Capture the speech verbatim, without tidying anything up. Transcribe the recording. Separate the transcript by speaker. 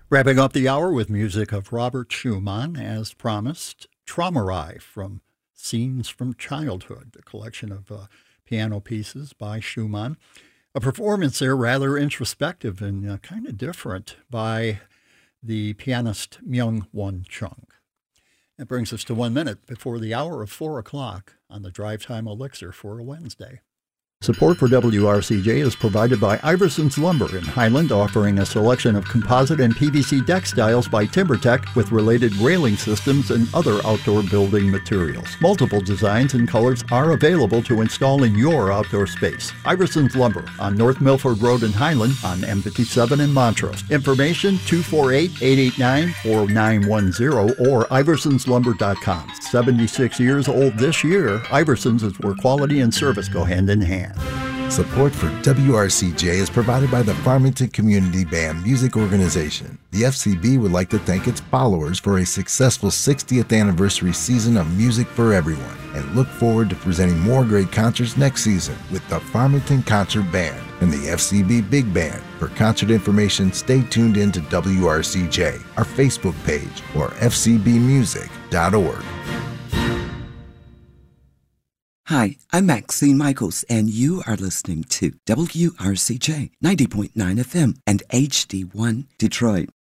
Speaker 1: Wrapping up the hour with music of Robert Schumann, as promised, Traumerei from Scenes from Childhood, a collection of uh, piano pieces by Schumann. A performance there rather introspective and uh, kind of different by the pianist Myung-Whun Chung. That brings us to one minute before the hour of four o'clock on the Drive Time Elixir for a Wednesday. Support for W R C J is provided by Iverson's Lumber in Highland, offering a selection of composite and P V C deck styles by TimberTech with related railing systems and other outdoor building materials. Multiple designs and colors are available to install in your outdoor space. Iverson's Lumber on North Milford Road in Highland on M fifty-seven in Montrose. Information two four eight, eight eight nine, four nine one zero or iversons lumber dot com. seventy-six years old this year, Iversons is where quality and service go hand in hand.
Speaker 2: Support for W R C J is provided by the Farmington Community Band Music Organization. The F C B would like to thank its followers for a successful sixtieth anniversary season of music for everyone and look forward to presenting more great concerts next season with the Farmington Concert Band and the F C B Big Band. For concert information, stay tuned in to W R C J, our Facebook page, or f c b music dot org.
Speaker 3: Hi, I'm Maxine Michaels, and you are listening to W R C J ninety point nine F M and H D one Detroit.